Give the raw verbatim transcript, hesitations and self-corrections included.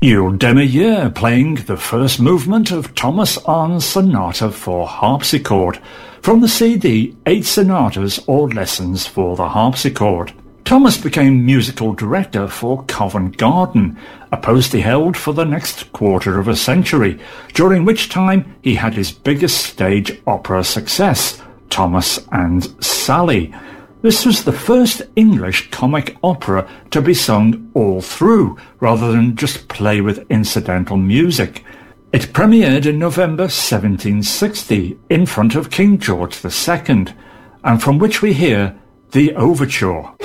Jules Demieux playing the first movement of Thomas Arne's Sonata for Harpsichord from the C D Eight Sonatas or Lessons for the Harpsichord. Thomas became musical director for Covent Garden, a post he held for the next quarter of a century, during which time he had his biggest stage opera success, Thomas and Sally. This was the first English comic opera to be sung all through, rather than just play with incidental music. It premiered in November seventeen sixty in front of King George the Second, and from which we hear the Overture.